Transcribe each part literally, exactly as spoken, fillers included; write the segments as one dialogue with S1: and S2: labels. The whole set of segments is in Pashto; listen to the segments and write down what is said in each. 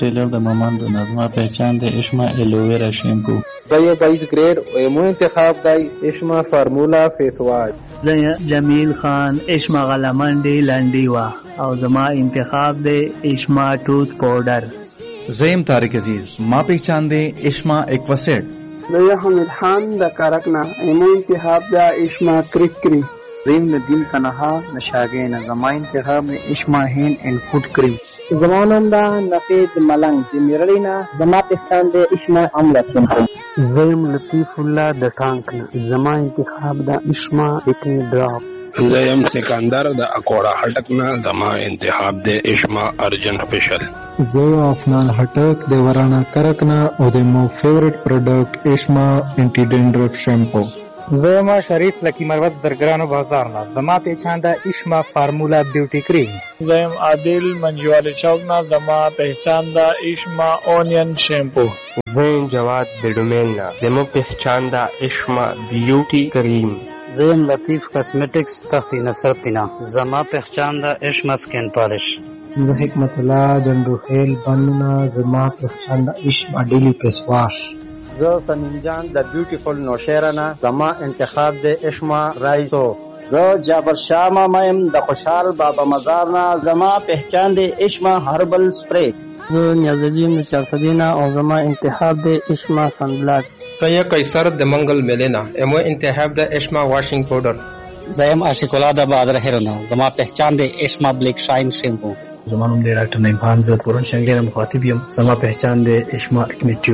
S1: टेलर د ممند نظمه پہچان د اشما الوویرا شیمپو.
S2: زي بايد جرير ومو انتخاب داي اشما فارمولا فيس واش.
S3: زي جمیل خان اشما غلمنډي لنډي وا او زما انتخاب د اشما ټوث پاوډر.
S4: زیم طارق عزیز ما پہچان دے اشما ایکواسیڈ.
S5: زي حمید خان د کارکنا ایمو انتخاب دا اشما کریک کری.
S6: زیم ندیم تنها نشاگین زما انتخاب د اشما هین ان فوڈ کریم.
S7: زمانم دا نقید ملنگ جمیرلینا زما پہچان دے اشما عملت سنکم.
S5: زیم لطیف اللہ د ٹانکنا زما انتخاب دا اشما اکنی ڈراپ.
S8: زیم سکندر د اکوڑا ہٹکنا زما انتخاب دے اشما ارجن فیشل.
S9: زیم افنان ہٹک دے ورانا کرکنا او دے مو فیورٹ پروڈکٹ اشما انٹی ڈینڈرف شیمپو.
S10: زما شریف لکی مروت درگرانو بازار نا زما پہچان دا اشما فارمولا بیوٹی کریم.
S11: زیم عادل منجوالی چوک نا زما پہچان دا اشما اونین شیمپو.
S12: زیم جواد بیڈومین نا زما پہچان دا اشما بیوٹی کریم.
S13: زیم لطیف کاسمیٹکس تختی نصرتینا زما پہچان دا اشما سکین پالش.
S14: زه حکمت الله دندو خیل بننا زما پہچان دا اشما ڈیلی پیس واش.
S15: زه سمیم جان د بیوټیفل نوشیرنا زما انتخاب د اشما رایسو.
S16: زه جابر شاه مایم د خوشحال بابا مزار نا زما پہچان د اشما هربل سپری.
S17: زه نیازالدین چارفدینا او زما انتخاب د اشما سنبلاک.
S18: سیا قیصر د منگل ملینا امو انتخاب د اشما واشنگ پاؤڈر.
S19: زیم عاشق الله د بادر هرنا زما پہچان د اشما بلیک شاین شیمپو.
S20: زمانم د ډاکټر نعیم زه تورن شنګیر مخاطب یم زما پہچان د اشما اکنیټیو.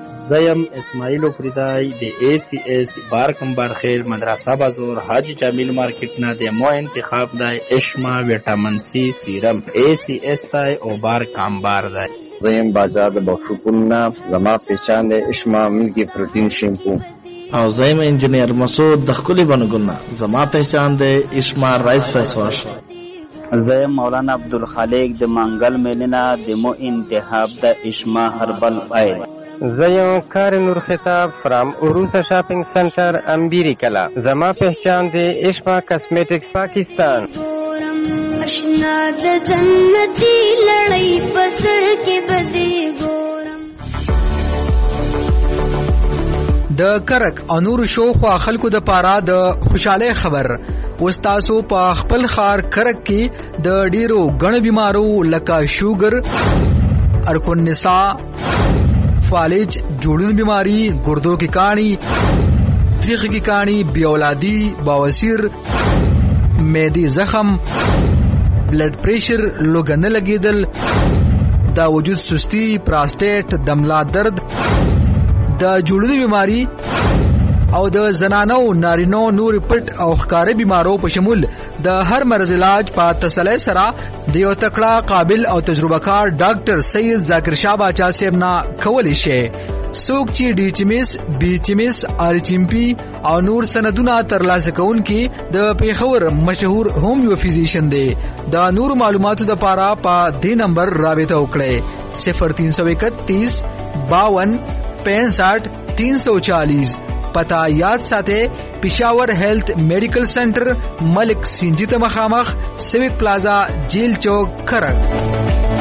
S21: زیم اسماعیل فریدای د ای سی ایس بار کمبار خیر مدرسہ بازور حاجی جمیل مارکیٹ نا د مو انتخاب دای اشما ویٹامن سی سیرم ای سی ایس تای او بار کمبار دای.
S22: زیم بازار د بوشپوننا زما پہچان د اشما ملکی پروتین شیمپو.
S23: او زیم انجینیر مسعود د خپل بنګونا زما پہچان د اشما رائس فیس واش.
S16: زیم مولانا عبدالخالق د منگل میلینا د مو انتخاب د اشما هربل آیل.
S24: زیم کار نور خطاب فرام عروسا شاپنگ سنٹر امبیری کلا زما پہچان دے اشما کاسمیٹکس پاکستان.
S25: اشنا د جنتی لڑائی پسر کے بدی گورم.
S1: د کرک انور شو خو خلکو د پارا د خوشاله خبر استاسو په خپل خار کرک کې د ډیرو غن بیمارو لکه شوګر ارکون نساء فالج جوڑن بیماری گردوں کی کہانی تریخ کی کہانی بے اولادی بواسیر میدی زخم بلڈ پریشر لوگن لگی دل دا وجود سستی پراسٹیٹ دملا درد دا جوڑن بیماری او د زنانو نارینو نور پټ او ښکارې بیمارو په شمول د هر مرض علاج په تسلی سره د یو تکړه قابل او تجربه کار ډاکټر سید ذاکر شاه باچا صاحب نه کولی شي. څوک چې ډي چیمس بي چیمس ار چیمپي او نور سندونه ترلاسه کوونکي د پیښور مشهور هومیو فزیشن دی. د نور معلوماتو د پاره په دې نمبر رابطه وکړئ صفر تین سو اکتیس باون پینسٹھ تین سو چالیس. پتا یاد ساتے پشاور ہیلتھ میڈیکل سینٹر ملک سنجیت مخامخ سیوک پلازا جیل چوک کرک.